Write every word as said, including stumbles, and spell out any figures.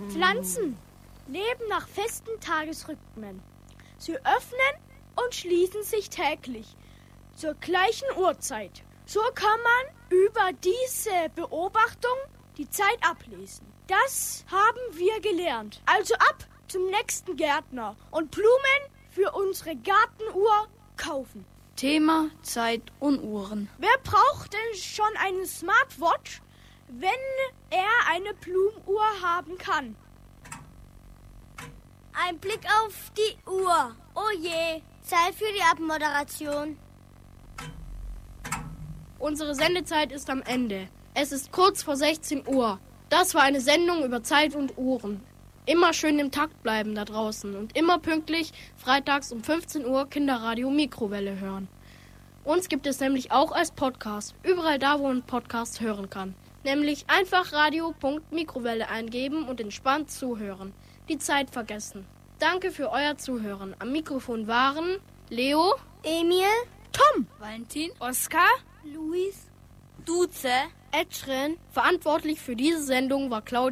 Pflanzen leben nach festen Tagesrhythmen. Sie öffnen und schließen sich täglich zur gleichen Uhrzeit. So kann man über diese Beobachtung die Zeit ablesen. Das haben wir gelernt. Also ab zum nächsten Gärtner und Blumen für unsere Gartenuhr kaufen. Thema Zeit und Uhren. Wer braucht denn schon eine Smartwatch, wenn er eine Blumenuhr haben kann? Ein Blick auf die Uhr. Oh je, Zeit für die Abmoderation. Unsere Sendezeit ist am Ende. Es ist kurz vor sechzehn Uhr. Das war eine Sendung über Zeit und Uhren. Immer schön im Takt bleiben da draußen und immer pünktlich freitags um fünfzehn Uhr Kinderradio Mikrowelle hören. Uns gibt es nämlich auch als Podcast, überall da, wo man Podcast hören kann. Nämlich einfach radio punkt mikrowelle eingeben und entspannt zuhören. Die Zeit vergessen. Danke für euer Zuhören. Am Mikrofon waren Leo, Emil, Tom, Valentin, Oskar, Luis, Duze, Edschren. Verantwortlich für diese Sendung war Claudia